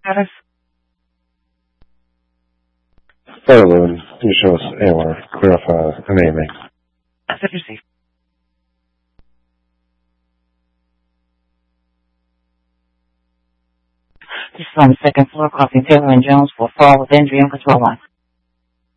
Status? Flight 11, you show us AOR, clear off an AMA. Message received. This is on the second floor, crossing Taylor and Jones for fall with entry on control line.